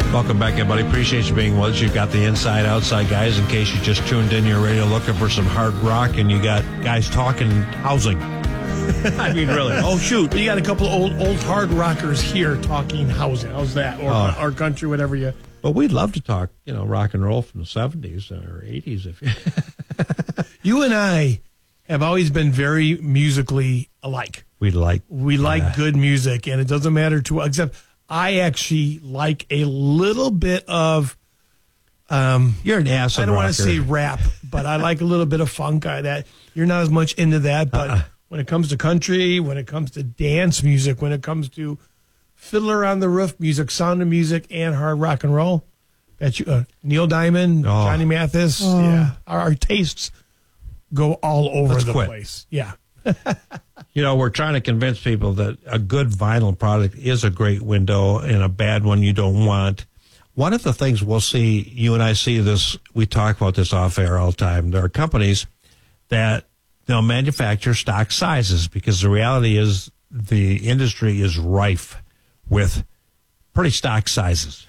Welcome back, everybody. Appreciate you being with us. You've got the inside, outside guys. In case you just tuned in your radio looking for some hard rock, and you got guys talking housing. I mean, really. Oh, shoot. You got a couple of old hard rockers here talking housing. How's that? Or our country, whatever you... But we'd love to talk, rock and roll from the 70s or 80s. If you and I have always been very musically alike. We like good music, and it doesn't matter to... Except I actually like a little bit of... you're an acid I don't rocker. want to say rap, but I like a little bit of funk. That you're not as much into that, but when it comes to country, when it comes to dance music, when it comes to Fiddler on the Roof music, Sound of Music, and hard rock and roll, that you, Neil Diamond, Johnny Mathis, yeah, our tastes go all over the place. Yeah. We're trying to convince people that a good vinyl product is a great window, and a bad one you don't want. One of the things we'll see, you and I see this, we talk about this off air all the time. There are companies that they'll manufacture stock sizes, because the reality is the industry is rife with pretty stock sizes.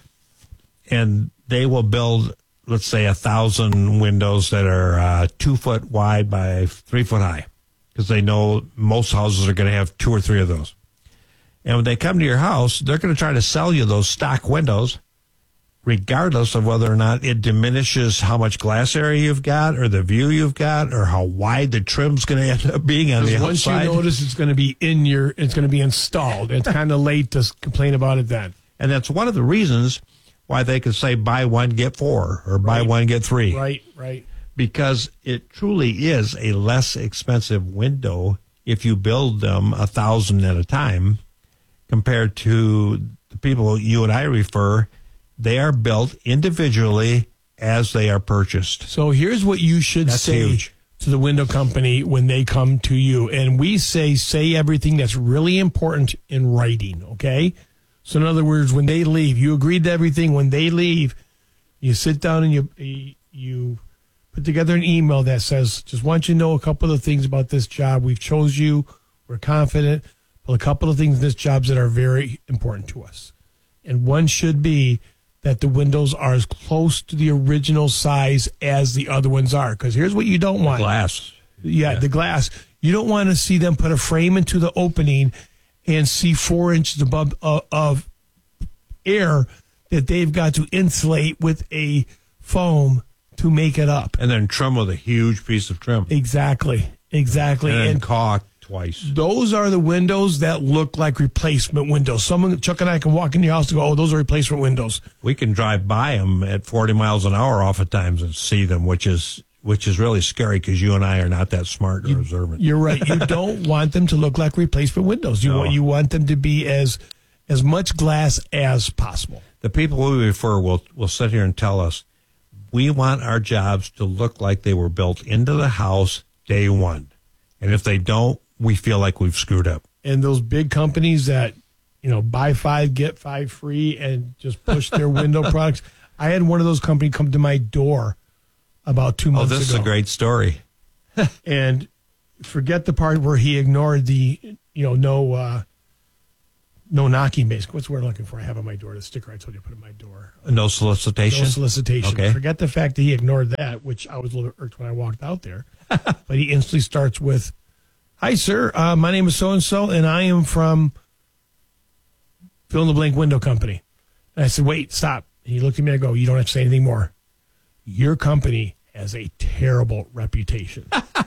And they will build, let's say, 1,000 windows that are 2 foot wide by 3 foot high, because they know most houses are going to have 2 or 3 of those. And when they come to your house, they're going to try to sell you those stock windows, regardless of whether or not it diminishes how much glass area you've got, or the view you've got, or how wide the trim's going to end up being on the outside. Once you notice it's going to be it's going to be installed. It's kind of late to complain about it then. And that's one of the reasons why they could say buy one, get 4, or buy one, get 3. Right. Because it truly is a less expensive window if you build them 1,000 at a time, compared to the people you and I refer. They are built individually as they are purchased. So here's what you should say to the window company when they come to you. And we say everything that's really important in writing, okay? So in other words, when they leave, you agreed to everything. When they leave, you sit down and you put together an email that says, just want you to know a couple of things about this job. We've chose you. We're confident. But a couple of things in this job that are very important to us. And one should be that the windows are as close to the original size as the other ones are. Because here's what you don't want. Glass. Yeah, the glass. You don't want to see them put a frame into the opening and see 4 inches above of air that they've got to insulate with a foam to make it up. And then trim with a huge piece of trim. Exactly. And caulk twice. Those are the windows that look like replacement windows. Chuck and I can walk in your house and go, oh, those are replacement windows. We can drive by them at 40 miles an hour oftentimes and see them, which is really scary, because you and I are not that smart or observant. You're right. You don't want them to look like replacement windows. You want them to be as much glass as possible. The people we refer will sit here and tell us, we want our jobs to look like they were built into the house day one. And if they don't, we feel like we've screwed up. And those big companies that, buy 5, get 5 free and just push their window products. I had one of those companies come to my door about 2 months ago. Oh, this is a great story. And forget the part where he ignored the, no knocking, basically. What's the word I'm looking for? I have on my door, the sticker I told you to put on my door. No solicitation? No solicitation. Okay. Forget the fact that he ignored that, which I was a little irked when I walked out there. But he instantly starts with, hi, sir. My name is so-and-so, and I am from fill-in-the-blank window company. And I said, wait, stop. And he looked at me and I go, you don't have to say anything more. Your company has a terrible reputation.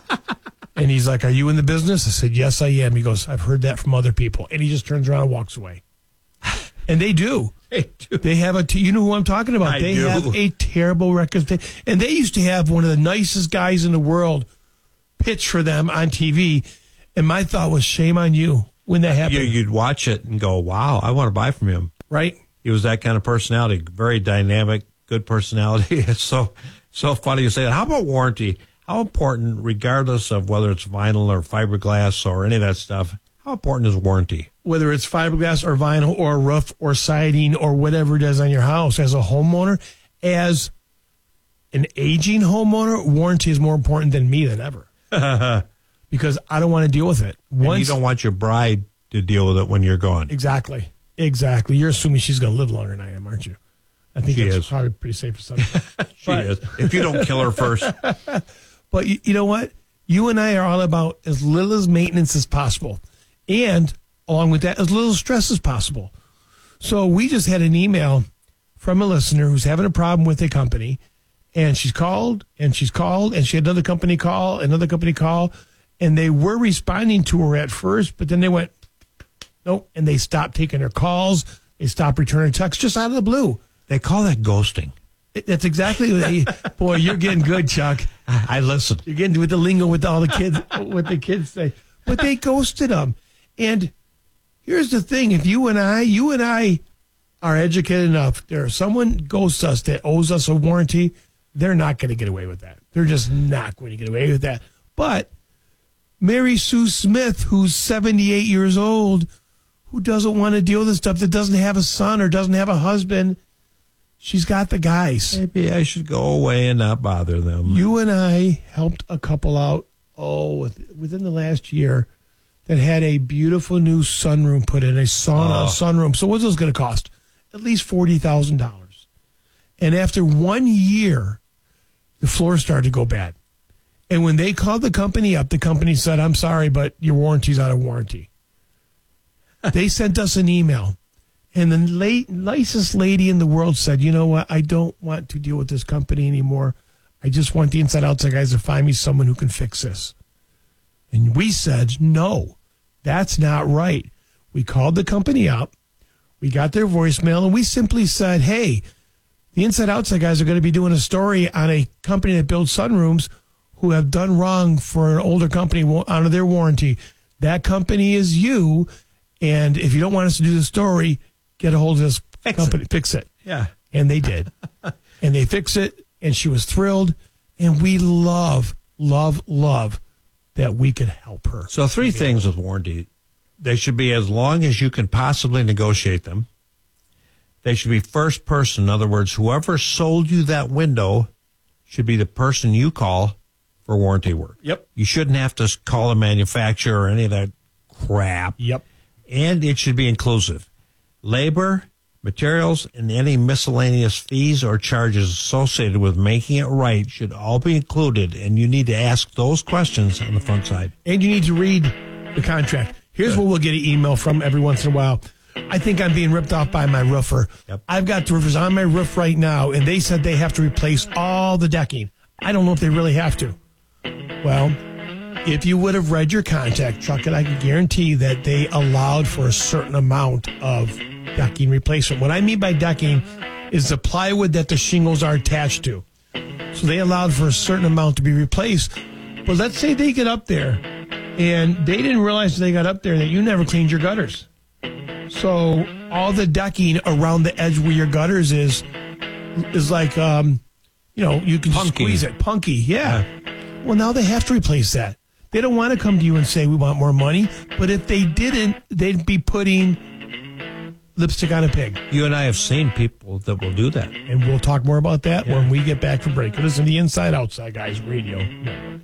And he's like, are you in the business? I said, yes, I am. He goes, I've heard that from other people. And he just turns around and walks away. And they do. They have you know who I'm talking about. They have a terrible reputation. And they used to have one of the nicest guys in the world pitch for them on TV. And my thought was, shame on you when that happened. You'd watch it and go, wow, I want to buy from him. Right? He was that kind of personality, very dynamic, good personality. It's so funny you say that. How about warranty? How important, regardless of whether it's vinyl or fiberglass or any of that stuff, how important is warranty? Whether it's fiberglass or vinyl or roof or siding or whatever it is on your house, as a homeowner, as an aging homeowner, warranty is more important than me than ever. Because I don't want to deal with it. And you don't want your bride to deal with it when you're gone. Exactly. You're assuming she's going to live longer than I am, aren't you? I think She that's is. probably pretty safe for Sunday. She is. If you don't kill her first. But you know what? You and I are all about as little as maintenance as possible. And along with that, as little stress as possible. So we just had an email from a listener who's having a problem with a company. And she's called, and she had another company call, and they were responding to her at first, but then they went, nope, and they stopped taking her calls. They stopped returning texts just out of the blue. They call that ghosting. That's exactly what boy, you're getting good, Chuck. I listen. You're getting with the lingo with all the kids, what the kids say. But they ghosted them. And here's the thing. If you and I are educated enough, there's someone ghosts us that owes us a warranty, they're not going to get away with that. They're just not going to get away with that. But Mary Sue Smith, who's 78 years old, who doesn't want to deal with this stuff, that doesn't have a son or doesn't have a husband, she's got the guys. Maybe I should go away and not bother them. You and I helped a couple out, within the last year that had a beautiful new sunroom put in, a sauna sunroom. So what's this going to cost? At least $40,000. And after 1 year, the floor started to go bad. And when they called the company up, the company said, I'm sorry, but your warranty's out of warranty. They sent us an email. And the nicest lady in the world said, you know what? I don't want to deal with this company anymore. I just want the inside-outside guys to find me someone who can fix this. And we said, no, that's not right. We called the company up. We got their voicemail, and we simply said, hey, the inside-outside guys are going to be doing a story on a company that builds sunrooms who have done wrong for an older company under their warranty. That company is you, and if you don't want us to do the story, get a hold of this company. Fix it. Yeah. And they did. And they fixed it, and she was thrilled. And we love that we could help her. So 3 things with warranty. They should be as long as you can possibly negotiate them. They should be first person. In other words, whoever sold you that window should be the person you call for warranty work. Yep. You shouldn't have to call a manufacturer or any of that crap. Yep. And it should be inclusive. Labor, materials, and any miscellaneous fees or charges associated with making it right should all be included, and you need to ask those questions on the front side. And you need to read the contract. Here's what we'll get an email from every once in a while. I think I'm being ripped off by my roofer. Yep. I've got the roofers on my roof right now, and they said they have to replace all the decking. I don't know if they really have to. Well, if you would have read your contract, Chuck, and I can guarantee that they allowed for a certain amount of decking replacement. What I mean by decking is the plywood that the shingles are attached to. So they allowed for a certain amount to be replaced. But let's say they get up there and they didn't realize they got up there that you never cleaned your gutters. So all the decking around the edge where your gutters is like, you can squeeze it. Punky, yeah. Well, now they have to replace that. They don't want to come to you and say, we want more money. But if they didn't, they'd be putting lipstick on a pig. You and I have seen people that will do that. And we'll talk more about that when we get back from break. Listen to the Inside Outside Guys Radio Network.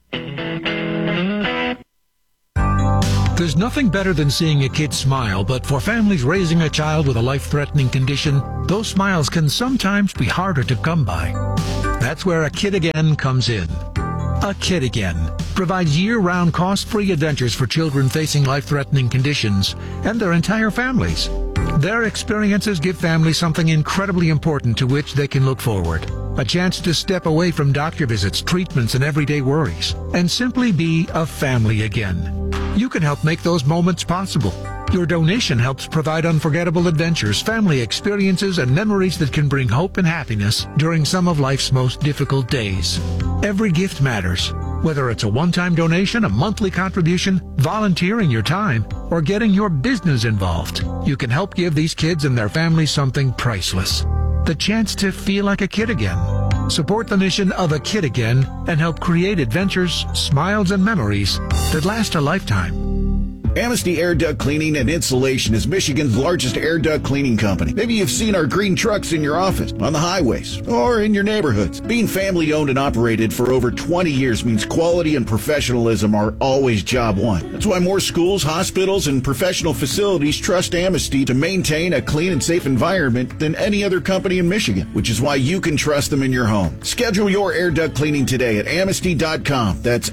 There's nothing better than seeing a kid smile, but for families raising a child with a life-threatening condition, those smiles can sometimes be harder to come by. That's where A Kid Again comes in. A Kid Again provides year-round cost-free adventures for children facing life-threatening conditions and their entire families. Their experiences give families something incredibly important to which they can look forward. A chance to step away from doctor visits, treatments, and everyday worries, and simply be a family again. You can help make those moments possible. Your donation helps provide unforgettable adventures, family experiences, and memories that can bring hope and happiness during some of life's most difficult days. Every gift matters. Whether it's a one-time donation, a monthly contribution, volunteering your time, or getting your business involved, you can help give these kids and their families something priceless. The chance to feel like a kid again. Support the mission of A Kid Again and help create adventures, smiles, and memories that last a lifetime. Amnesty Air Duct Cleaning and Installation is Michigan's largest air duct cleaning company. Maybe you've seen our green trucks in your office, on the highways, or in your neighborhoods. Being family owned and operated for over 20 years means quality and professionalism are always job one. That's why more schools, hospitals, and professional facilities trust Amnesty to maintain a clean and safe environment than any other company in Michigan, which is why you can trust them in your home. Schedule your air duct cleaning today at amnesty.com. That's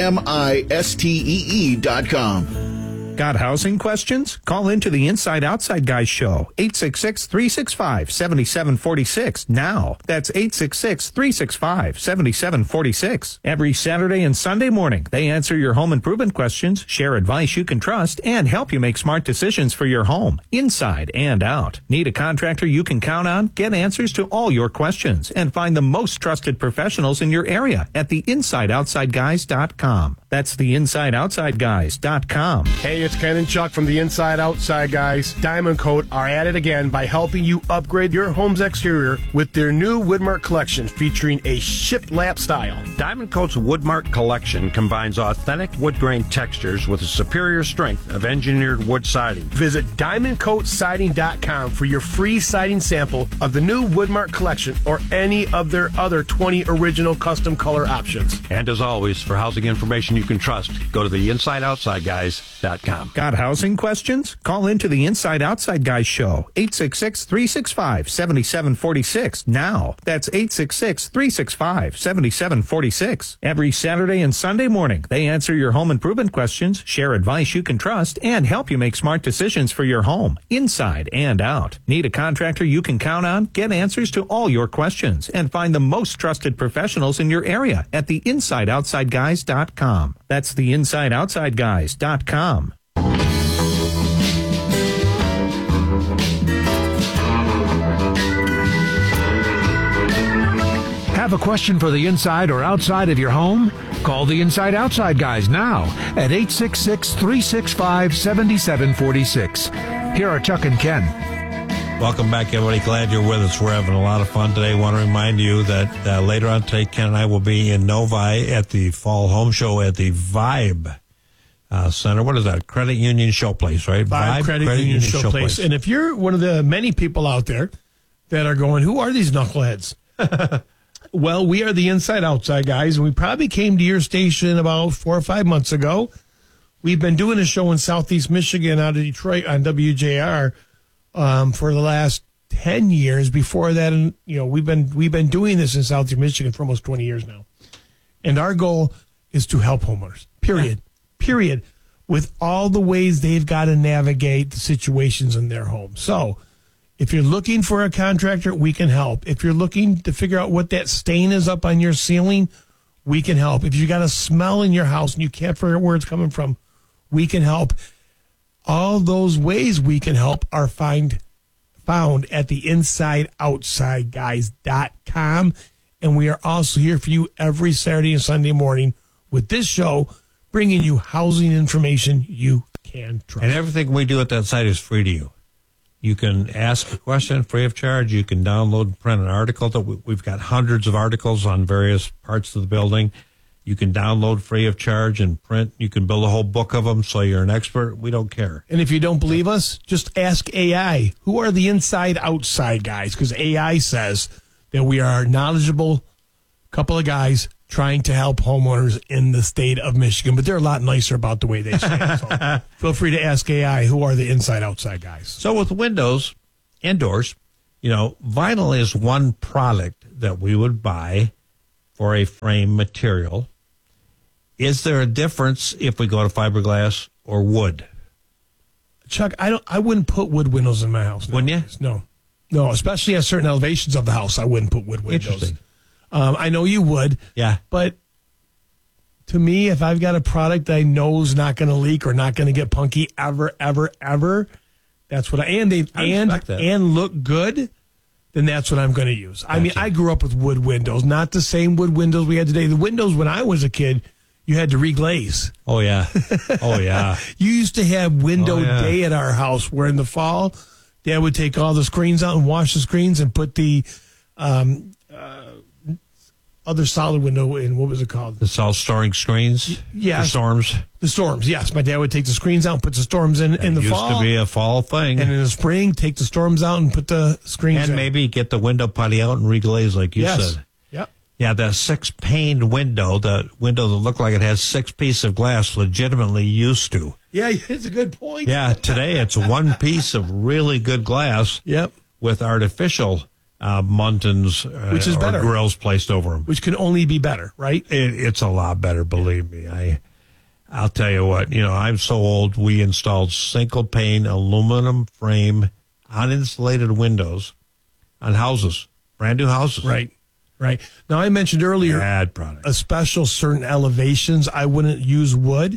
AMISTEE.com. Got housing questions? Call into the Inside Outside Guys show, 866-365-7746 now. That's 866-365-7746. Every Saturday and Sunday morning, they answer your home improvement questions, share advice you can trust, and help you make smart decisions for your home, inside and out. Need a contractor you can count on? Get answers to all your questions and find the most trusted professionals in your area at theinsideoutsideguys.com. That's theinsideoutsideguys.com. Hey, it's Ken and Chuck from the Inside Outside Guys. Diamond Coat are at it again by helping you upgrade your home's exterior with their new Woodmark collection featuring a shiplap style. Diamond Coat's Woodmark collection combines authentic wood grain textures with a superior strength of engineered wood siding. Visit diamondcoatsiding.com for your free siding sample of the new Woodmark collection or any of their other 20 original custom color options. And as always, for housing information you can trust, go to theinsideoutsideguys.com. Got housing questions? Call into the Inside Outside Guys show, 866-365-7746 now. That's 866-365-7746. Every Saturday and Sunday morning, they answer your home improvement questions, share advice you can trust, and help you make smart decisions for your home, inside and out. Need a contractor you can count on? Get answers to all your questions and find the most trusted professionals in your area at theinsideoutsideguys.com. That's theinsideoutsideguys.com. Have a question for the inside or outside of your home? Call the Inside Outside Guys now at 866-365-7746. Here are Chuck and Ken. Welcome back, everybody. Glad you're with us. We're having a lot of fun today. Want to remind you that later on today, Ken and I will be in Novi at the Fall Home Show at the Vibe Center. What is that? Credit Union Showplace, right? Vibe Credit Union Showplace. And if you're one of the many people out there that are going, who are these knuckleheads? Well, we are the Inside Outside Guys, and we probably came to your station about 4 or 5 months ago. We've been doing a show in Southeast Michigan out of Detroit on WJR for the last 10 years. Before that, and we've been doing this in Southeast Michigan for almost 20 years now. And our goal is to help homeowners, period, with all the ways they've got to navigate the situations in their home. So if you're looking for a contractor, we can help. If you're looking to figure out what that stain is up on your ceiling, we can help. If you got a smell in your house and you can't figure out where it's coming from, we can help. All those ways we can help are found at the InsideOutsideGuys.com. And we are also here for you every Saturday and Sunday morning with this show, bringing you housing information you can trust. And everything we do at that site is free to you. You can ask a question free of charge. You can download and print an article. We've got hundreds of articles on various parts of the building. You can download free of charge and print. You can build a whole book of them so you're an expert. We don't care. And if you don't believe us, just ask AI. Who are the Inside Outside Guys? Because AI says that we are a knowledgeable couple of guys trying to help homeowners in the state of Michigan. But they're a lot nicer about the way they say it. So feel free to ask AI, who are the Inside Outside Guys? So with windows and doors, vinyl is one product that we would buy for a frame material. Is there a difference if we go to fiberglass or wood? Chuck, I wouldn't put wood windows in my house. Wouldn't you? No, especially at certain elevations of the house, I wouldn't put wood windows. Interesting. I know you would. Yeah. But to me, if I've got a product that I know is not going to leak or not going to get punky ever, that's what and look good, then that's what I'm going to use. Gotcha. I mean, I grew up with wood windows, not the same wood windows we had today. The windows when I was a kid, you had to reglaze. Oh, yeah. Oh, yeah. You used to have window day at our house where in the fall, Dad would take all the screens out and wash the screens and put the other solid window in, what was it called? It's all storing screens. Yeah, for storms. The storms. Yes, my dad would take the screens out, and put the storms in the fall. Used to be a fall thing. And in the spring, take the storms out and put the screens in. And maybe get the window putty out and reglaze, like you said. Yep. Yeah, the 6-pane window, the window that looked like it has 6 pieces of glass, legitimately used to. Yeah, it's a good point. Yeah, today it's one piece of really good glass. Yep. With artificial muntins which is better. Or grills placed over them. Which can only be better, right? It's a lot better, believe me. I'll tell you what, I'm so old, we installed single pane aluminum frame uninsulated windows on houses, brand new houses. Right. Now, I mentioned earlier, bad product. Especially certain elevations, I wouldn't use wood.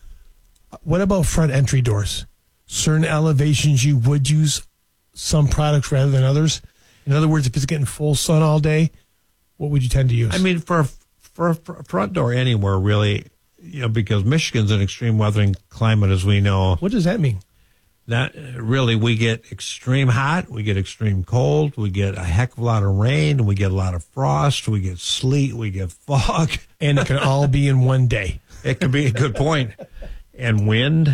What about front entry doors? Certain elevations, you would use some products rather than others. In other words, if it's getting full sun all day, what would you tend to use? I mean, for a front door anywhere, really, because Michigan's an extreme weathering climate, as we know. What does that mean? That really, we get extreme hot, we get extreme cold, we get a heck of a lot of rain, we get a lot of frost, we get sleet, we get fog. And it can all be in one day. It could be a good point. And wind.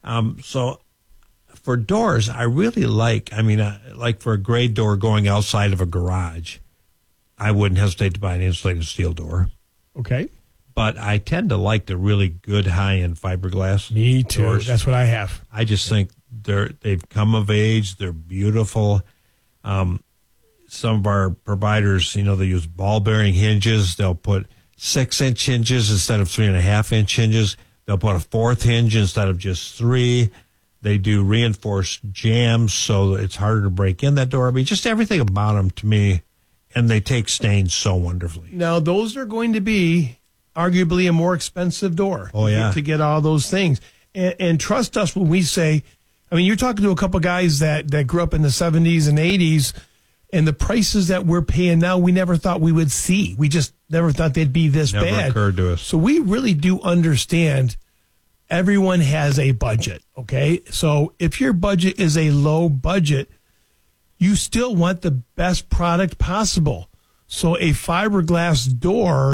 So for doors, I really like for a gray door going outside of a garage, I wouldn't hesitate to buy an insulated steel door. Okay. But I tend to like the really good high-end fiberglass. Me too. Doors. That's what I have. I just think they've come of age. They're beautiful. Some of our providers, they use ball-bearing hinges. They'll put 6-inch hinges instead of 3.5-inch hinges. They'll put a 4th hinge instead of just 3. They do reinforced jambs, so it's harder to break in that door. I mean, just everything about them to me, and they take stains so wonderfully. Now, those are going to be arguably a more expensive door. Oh, yeah. To get all those things. And trust us when we say, I mean, you're talking to a couple guys that grew up in the 70s and 80s, and the prices that we're paying now, we never thought we would see. We just never thought they'd be this bad. Never occurred to us. So we really do understand everyone has a budget, okay? So if your budget is a low budget, you still want the best product possible. So a fiberglass door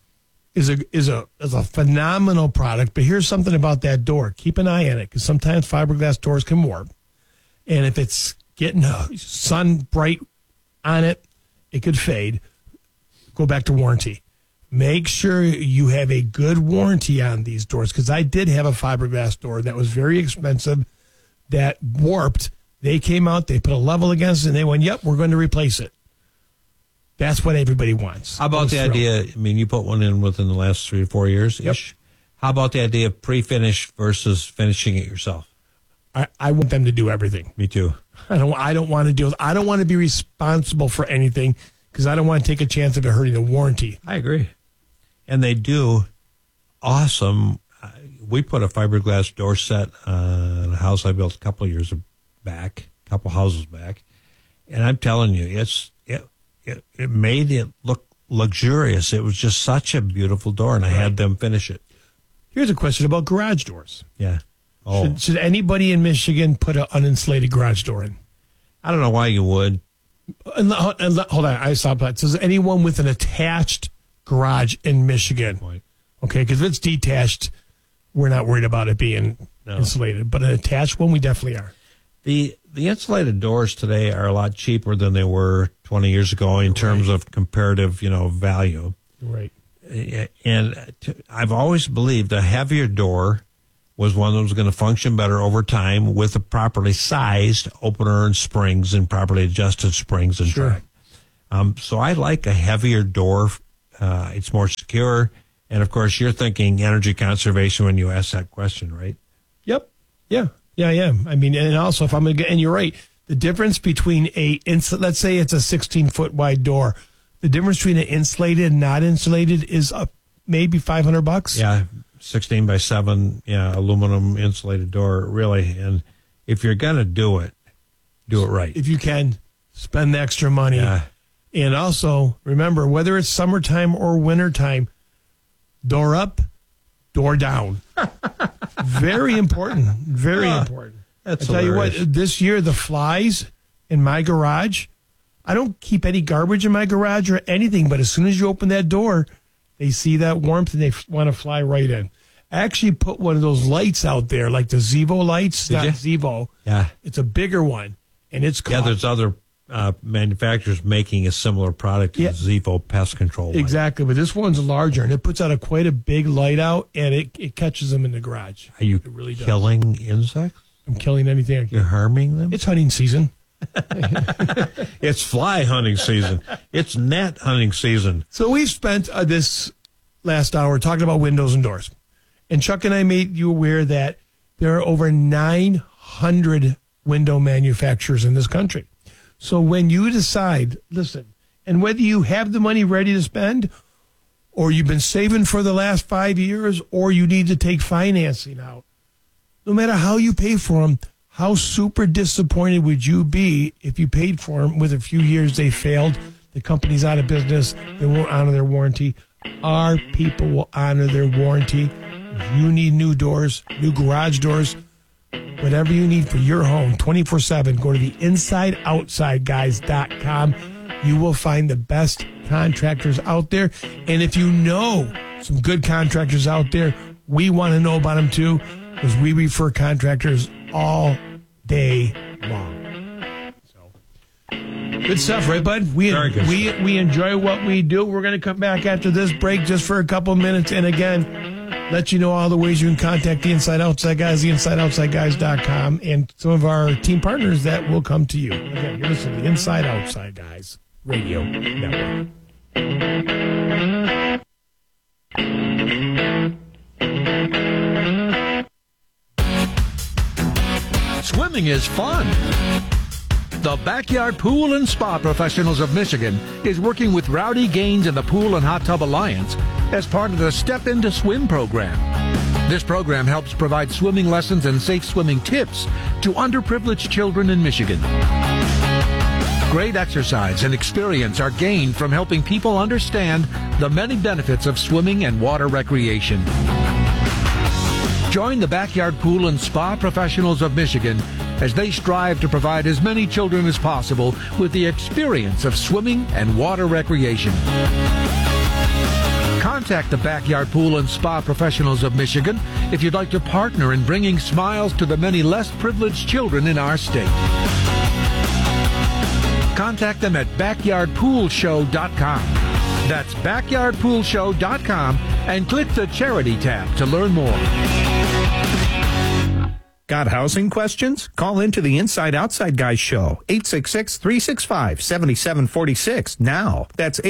is a phenomenal product, but here's something about that door. Keep an eye on it, because sometimes fiberglass doors can warp. And if it's getting sun bright on it, it could fade. Go back to warranty. Make sure you have a good warranty on these doors, because I did have a fiberglass door that was very expensive that warped. They came out, they put a level against it, and they went, yep, we're going to replace it. That's what everybody wants. How about the idea, I mean, you put one in within the last 3 or 4 years-ish. Yep. How about the idea of pre-finish versus finishing it yourself? I want them to do everything. Me too. I don't want to be responsible for anything, because I don't want to take a chance of it hurting the warranty. I agree. And they do awesome. We put a fiberglass door set on a house I built a couple of years back, a couple houses back. And I'm telling you, it made it look luxurious. It was just such a beautiful door, and I had them finish it. Here's a question about garage doors. Yeah. Oh. Should anybody in Michigan put an uninsulated garage door in? I don't know why you would. And hold on, I stopped that. Says anyone with an attached garage in Michigan. Okay, because if it's detached, we're not worried about it being insulated. But an attached one, we definitely are. The insulated doors today are a lot cheaper than they were 20 years ago in terms of comparative, value. Right. And I've always believed a heavier door was one that was going to function better over time with a properly sized opener and springs and properly adjusted springs and sure. So I like a heavier door. It's more secure. And, of course, you're thinking energy conservation when you ask that question, right? Yep. Yeah, I am. I mean, and also if I'm going to get, and you're right, the difference between let's say it's a 16-foot wide door, the difference between an insulated and not insulated is maybe $500. Yeah, 16 by 7, aluminum insulated door, really. And if you're going to do it right. If you can, spend the extra money. Yeah. And also, remember, whether it's summertime or wintertime, door up, door down. Very important. Very important. That's I tell you what, hilarious. this year, the flies in my garage, I don't keep any garbage in my garage or anything, but as soon as you open that door, they see that warmth and they want to fly right in. I actually put one of those lights out there, like the Zevo lights. Did you? Zevo. Yeah. It's a bigger one, and it's Yeah, there's other manufacturers making a similar product to the Zevo pest control light. Exactly, but this one's larger, and it puts out quite a big light out, and it catches them in the garage. Are you it really killing insects? I'm killing anything I can. You're harming them? It's hunting season. It's fly hunting season. It's net hunting season. So we've spent this last hour talking about windows and doors. And Chuck and I made you aware that there are over 900 window manufacturers in this country. So when you decide, listen, and whether you have the money ready to spend, or you've been saving for the last 5 years, or you need to take financing out, no matter how you pay for them, how super disappointed would you be if you paid for them with a few years they failed, the company's out of business, they won't honor their warranty. Our people will honor their warranty. If you need new doors, new garage doors, whatever you need for your home, 24/7, go to the InsideOutsideGuys.com. You will find the best contractors out there. And if you know some good contractors out there, we want to know about them too, because we refer contractors all day long. So, good stuff, right, bud? We enjoy what we do. We're going to come back after this break just for a couple minutes. And again, let you know all the ways you can contact the Inside Outside Guys, the InsideOutsideGuys.com, and some of our team partners that will come to you. Again, you're listening to the Inside Outside Guys Radio Network. Swimming is fun. The Backyard Pool and Spa Professionals of Michigan is working with Rowdy Gaines and the Pool and Hot Tub Alliance as part of the Step Into Swim program. This program helps provide swimming lessons and safe swimming tips to underprivileged children in Michigan. Great exercise and experience are gained from helping people understand the many benefits of swimming and water recreation. Join the Backyard Pool and Spa Professionals of Michigan as they strive to provide as many children as possible with the experience of swimming and water recreation. Contact the Backyard Pool and Spa Professionals of Michigan if you'd like to partner in bringing smiles to the many less privileged children in our state. Contact them at backyardpoolshow.com. That's backyardpoolshow.com and click the Charity tab to learn more. Got housing questions? Call into the Inside Outside Guys show, 866-365-7746 now. That's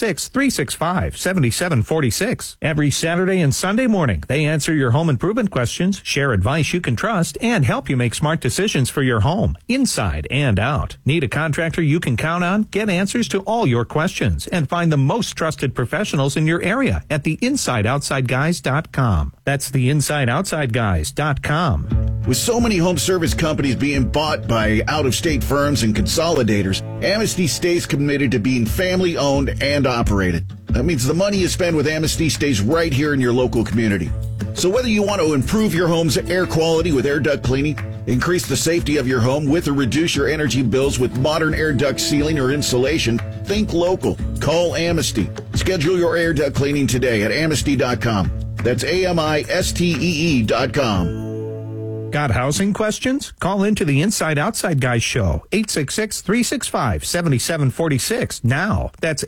866-365-7746. Every Saturday and Sunday morning, they answer your home improvement questions, share advice you can trust, and help you make smart decisions for your home, inside and out. Need a contractor you can count on? Get answers to all your questions and find the most trusted professionals in your area at the InsideOutsideGuys.com. That's the InsideOutsideGuys.com. With so many home service companies being bought by out-of-state firms and consolidators, Amnesty stays committed to being family-owned and operated. That means the money you spend with Amnesty stays right here in your local community. So whether you want to improve your home's air quality with air duct cleaning, increase the safety of your home with or reduce your energy bills with modern air duct sealing or insulation, think local. Call Amnesty. Schedule your air duct cleaning today at amnesty.com. That's AMISTEE.com. Got housing questions? Call into the Inside Outside Guys show, 866-365-7746 now. That's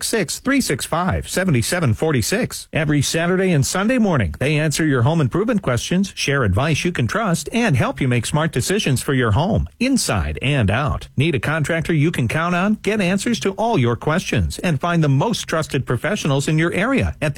866-365-7746. Every Saturday and Sunday morning, they answer your home improvement questions, share advice you can trust, and help you make smart decisions for your home, inside and out. Need a contractor you can count on? Get answers to all your questions and find the most trusted professionals in your area at the